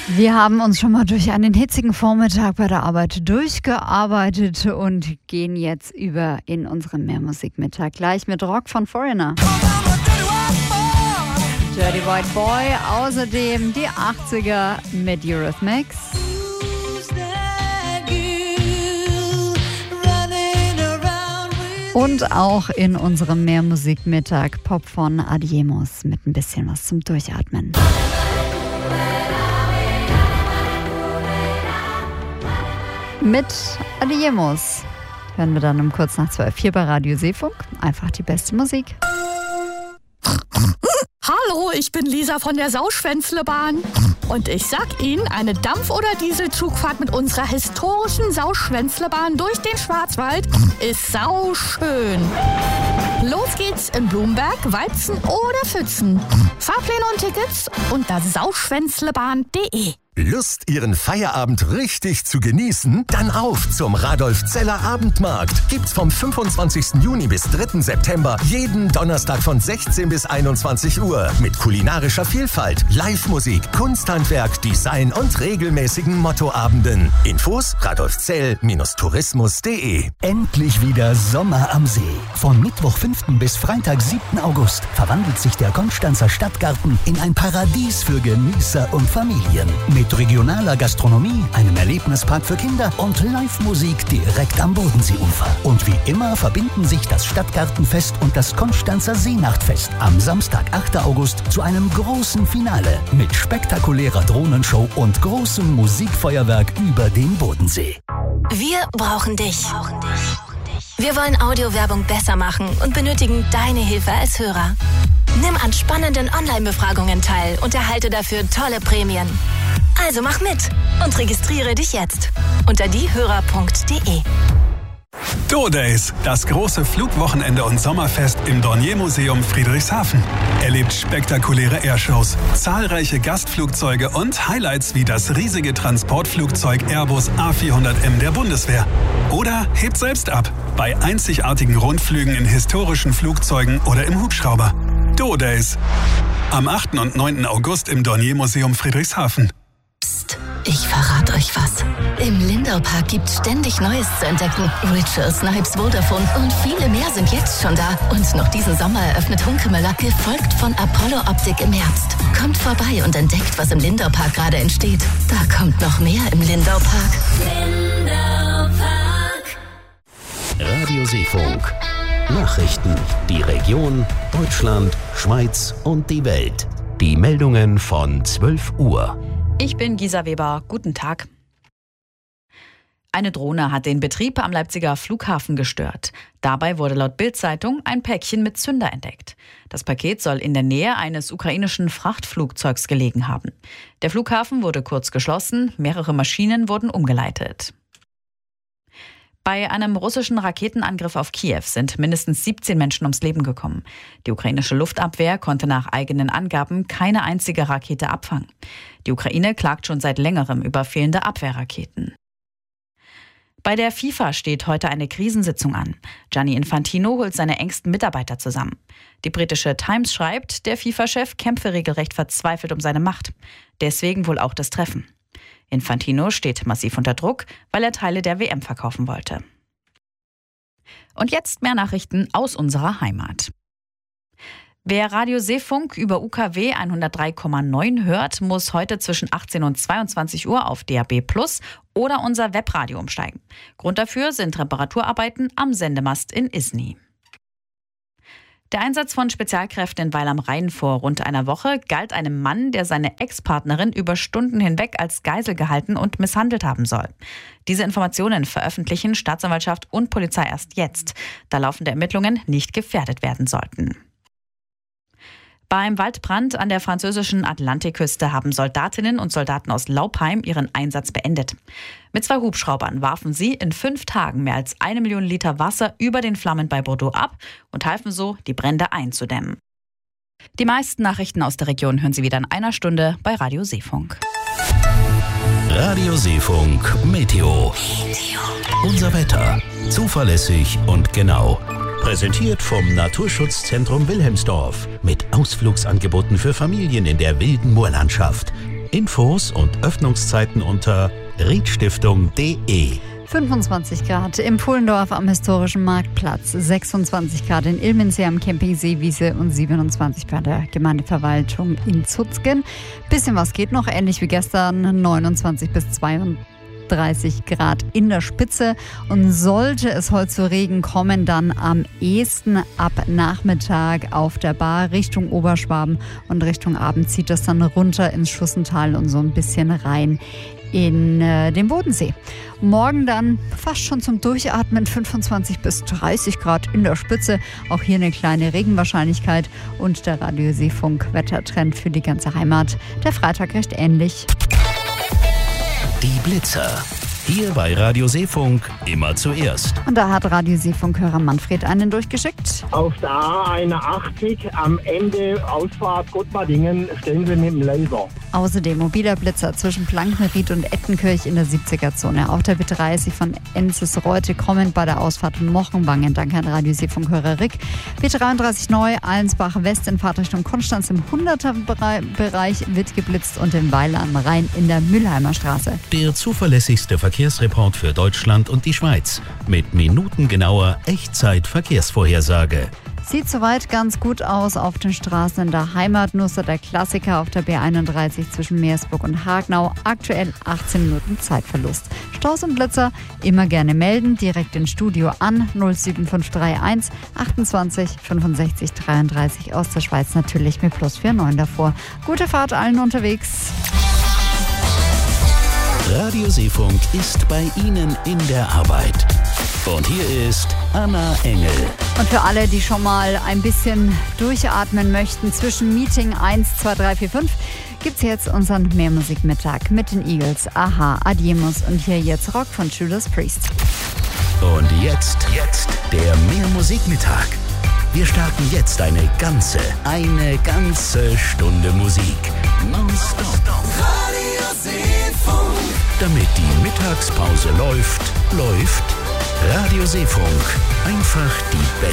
Wir haben uns schon mal durch einen hitzigen Vormittag bei der Arbeit durchgearbeitet und gehen jetzt über in unseren Mehrmusikmittag. Gleich mit Rock von Foreigner. Dirty White Boy, außerdem die 80er mit Eurythmics. Und auch in unserem Mehrmusikmittag Pop von Adiemos mit ein bisschen was zum Durchatmen. Mit Adiemos hören wir dann um kurz nach 12 hier bei Radio Seefunk. Einfach die beste Musik. Hallo, ich bin Lisa von der Sauschwänzlebahn. Und ich sag Ihnen, eine Dampf- oder Dieselzugfahrt mit unserer historischen Sauschwänzlebahn durch den Schwarzwald ist sauschön. Los geht's in Blumberg, Weizen oder Pfützen. Fahrpläne und Tickets unter sauschwänzlebahn.de. Lust, Ihren Feierabend richtig zu genießen? Dann auf zum Radolf-Zeller Abendmarkt. Gibt's vom 25. Juni bis 3. September jeden Donnerstag von 16 bis 21 Uhr. Mit kulinarischer Vielfalt, Live-Musik, Kunsthandwerk, Design und regelmäßigen Mottoabenden. Infos radolfzell-tourismus.de. Endlich wieder Sommer am See. Von Mittwoch 5. bis Freitag 7. August verwandelt sich der Konstanzer Stadtgarten in ein Paradies für Genießer und Familien. Mit regionaler Gastronomie, einem Erlebnispark für Kinder und Live-Musik direkt am Bodenseeufer. Und wie immer verbinden sich das Stadtgartenfest und das Konstanzer Seenachtfest am Samstag, 8. August zu einem großen Finale mit spektakulärer Drohnenshow und großem Musikfeuerwerk über den Bodensee. Wir brauchen dich. Wir wollen Audiowerbung besser machen und benötigen deine Hilfe als Hörer. Nimm an spannenden Online-Befragungen teil und erhalte dafür tolle Prämien. Also mach mit und registriere dich jetzt unter diehörer.de. Do-Days, das große Flugwochenende und Sommerfest im Dornier-Museum Friedrichshafen. Erlebt spektakuläre Airshows, zahlreiche Gastflugzeuge und Highlights wie das riesige Transportflugzeug Airbus A400M der Bundeswehr. Oder hebt selbst ab bei einzigartigen Rundflügen in historischen Flugzeugen oder im Hubschrauber. Do-Days. Am 8. und 9. August im Dornier-Museum Friedrichshafen. Psst, ich verrate euch was. Im Lindau-Park gibt's ständig Neues zu entdecken. Ritual, Snipes, Vodafone und viele mehr sind jetzt schon da. Und noch diesen Sommer eröffnet Hunkemöller, gefolgt von Apollo Optik im Herbst. Kommt vorbei und entdeckt, was im Lindau-Park gerade entsteht. Da kommt noch mehr im Lindau-Park. Lindau-Park. Radio Seefunk. Nachrichten, die Region, Deutschland, Schweiz und die Welt. Die Meldungen von 12 Uhr. Ich bin Gisa Weber. Guten Tag. Eine Drohne hat den Betrieb am Leipziger Flughafen gestört. Dabei wurde laut Bild-Zeitung ein Päckchen mit Zünder entdeckt. Das Paket soll in der Nähe eines ukrainischen Frachtflugzeugs gelegen haben. Der Flughafen wurde kurz geschlossen, mehrere Maschinen wurden umgeleitet. Bei einem russischen Raketenangriff auf Kiew sind mindestens 17 Menschen ums Leben gekommen. Die ukrainische Luftabwehr konnte nach eigenen Angaben keine einzige Rakete abfangen. Die Ukraine klagt schon seit längerem über fehlende Abwehrraketen. Bei der FIFA steht heute eine Krisensitzung an. Gianni Infantino holt seine engsten Mitarbeiter zusammen. Die britische Times schreibt, der FIFA-Chef kämpfe regelrecht verzweifelt um seine Macht. Deswegen wohl auch das Treffen. Infantino steht massiv unter Druck, weil er Teile der WM verkaufen wollte. Und jetzt mehr Nachrichten aus unserer Heimat. Wer Radio Seefunk über UKW 103,9 hört, muss heute zwischen 18 und 22 Uhr auf DAB+ oder unser Webradio umsteigen. Grund dafür sind Reparaturarbeiten am Sendemast in Isny. Der Einsatz von Spezialkräften in Weil am Rhein vor rund einer Woche galt einem Mann, der seine Ex-Partnerin über Stunden hinweg als Geisel gehalten und misshandelt haben soll. Diese Informationen veröffentlichen Staatsanwaltschaft und Polizei erst jetzt, da laufende Ermittlungen nicht gefährdet werden sollten. Beim Waldbrand an der französischen Atlantikküste haben Soldatinnen und Soldaten aus Laupheim ihren Einsatz beendet. Mit 2 Hubschraubern warfen sie in 5 Tagen mehr als 1 Million Liter Wasser über den Flammen bei Bordeaux ab und halfen so, die Brände einzudämmen. Die meisten Nachrichten aus der Region hören Sie wieder in einer Stunde bei Radio Seefunk. Radio Seefunk Meteo. Unser Wetter. Zuverlässig und genau. Präsentiert vom Naturschutzzentrum Wilhelmsdorf mit Ausflugsangeboten für Familien in der wilden Moorlandschaft. Infos und Öffnungszeiten unter riedstiftung.de. 25 Grad im Pfullendorf am historischen Marktplatz, 26 Grad in Ilmenser am Camping Seewiese und 27 bei der Gemeindeverwaltung in Zuzgen. Bisschen was geht noch, ähnlich wie gestern, 29 bis 32 Grad in der Spitze. Und sollte es heute zu Regen kommen, dann am ehesten ab Nachmittag auf der Bar Richtung Oberschwaben und Richtung Abend zieht es dann runter ins Schussental und so ein bisschen rein in den Bodensee. Morgen dann fast schon zum Durchatmen, 25 bis 30 Grad in der Spitze. Auch hier eine kleine Regenwahrscheinlichkeit und der Radio-Seefunk-Wettertrend für die ganze Heimat. Der Freitag recht ähnlich. Die Blitzer. Hier bei Radio Seefunk immer zuerst. Und da hat Radio Seefunk-Hörer Manfred einen durchgeschickt. Auf der A81 am Ende Ausfahrt Gottmardingen stehen wir mit dem Laser. Außerdem mobiler Blitzer zwischen Plankenried und Ettenkirch in der 70er-Zone. Auch der B30 von Enzes-Reute kommend bei der Ausfahrt von Mochenwangen. Danke an Radio Seefunk-Hörer Rick. B33 neu, Allensbach West in Fahrtrichtung Konstanz im 100er-Bereich wird geblitzt und in Weil am Rhein in der Mülheimer Straße. Der zuverlässigste Verkehrsreport für Deutschland und die Schweiz mit minutengenauer Echtzeit-Verkehrsvorhersage. Sieht soweit ganz gut aus auf den Straßen in der Heimat. Nur so der Klassiker auf der B31 zwischen Meersburg und Hagenau. Aktuell 18 Minuten Zeitverlust. Staus und Blitzer immer gerne melden. Direkt ins Studio an 07531 28 65 33 aus der Schweiz natürlich mit +49 davor. Gute Fahrt allen unterwegs. Radio Seefunk ist bei Ihnen in der Arbeit. Und hier ist Anna Engel. Und für alle, die schon mal ein bisschen durchatmen möchten, zwischen Meeting 1, 2, 3, 4, 5, gibt es jetzt unseren Mehrmusikmittag mit den Eagles, Aha, Adiemus und hier jetzt Rock von Judas Priest. Und jetzt der Mehrmusikmittag. Wir starten jetzt eine ganze Stunde Musik. Nonstop. Radio Seefunk. Damit die Mittagspause läuft Radio Seefunk. Einfach die beste